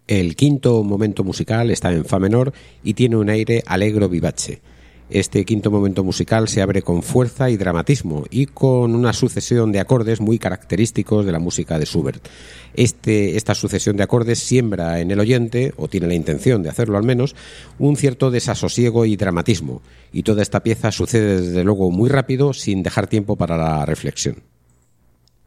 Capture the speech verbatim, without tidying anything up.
El quinto momento musical está en fa menor y tiene un aire allegro vivace. Este quinto momento musical se abre con fuerza y dramatismo y con una sucesión de acordes muy característicos de la música de Schubert. Este, esta sucesión de acordes siembra en el oyente, o tiene la intención de hacerlo al menos, un cierto desasosiego y dramatismo, y toda esta pieza sucede desde luego muy rápido sin dejar tiempo para la reflexión.